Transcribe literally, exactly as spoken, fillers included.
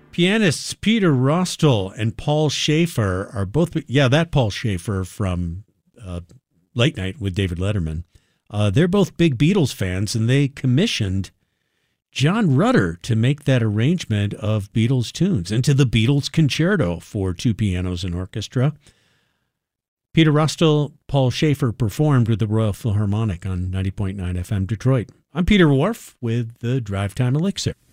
Pianists Peter Rostel and Paul Schaefer are both, yeah, that Paul Schaefer from uh, Late Night with David Letterman. Uh, they're both big Beatles fans, and they commissioned John Rutter to make that arrangement of Beatles tunes into the Beatles Concerto for two pianos and orchestra. Peter Rostel, Paul Schaefer performed with the Royal Philharmonic on ninety point nine F M Detroit. I'm Peter Wharf with the Drive Time Elixir.